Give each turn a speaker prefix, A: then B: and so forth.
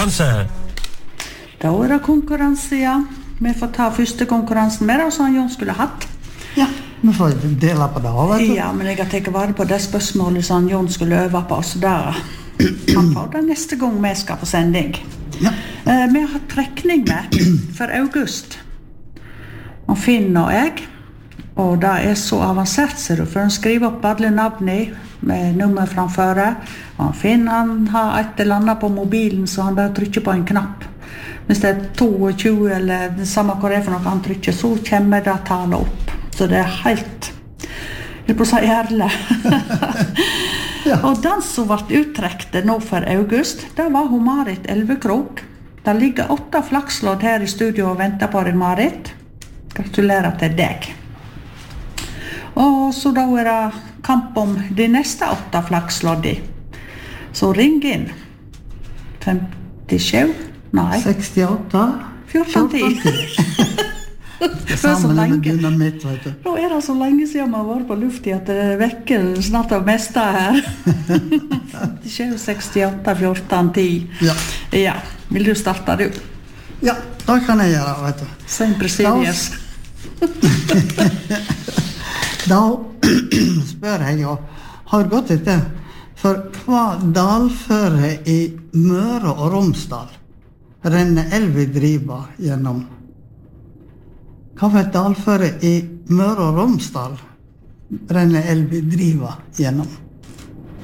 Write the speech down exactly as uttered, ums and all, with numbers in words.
A: konkurranse.
B: Da er det konkurranse, ja. Vi får ta første konkurransen med det, som Jon skulle hatt.
C: Ja, vi får dele på det, vet du.
B: Ja, men jeg har tenkt vare på det spørsmålet som Jon skulle øve på, så der han får det neste gang vi skal på sending.
C: Ja.
B: Eh, vi har trekning med for august. Og Finn og jeg, og det er så avansert, ser du, for han skriver opp alle navnene med nummer framføre, og Finn han har et eller annet på mobilen, så han bare trykker på en knapp. Hvis det er tjueto eller det samme hva det er for noe han trykker, så kommer det tallet opp. Så det er helt, jeg vil på å si ærlig. Ja. Og den som ble uttrekket nå for august, det var hun Marit Elvekrok. Det ligger åtte flakslodd her i studio og venter på deg, Marit. Gratulerer til deg. Og så da er det kamp om de neste åtte flaksloddi. Så ring inn. femtisju, nei.
C: sekstiåtte.
B: fjorten ti.
C: Det samme med dynamitt, vet du.
B: Nå er det så lenge siden vi har vært på luft i at det vekker snart av meste her. femtisju, sekstiåtte, fjorten ti.
C: Ja.
B: Ja, vil du starte du?
C: Ja, det kan jeg gjøre, vet du.
B: Saint Brazilius.
C: Da spør jeg jo, har gått etter, for hva dalføre i Møre og Romsdal renner elvi driva gjennom? Hva for et dalføre i Møre og Romsdal renner elvi driva gjennom?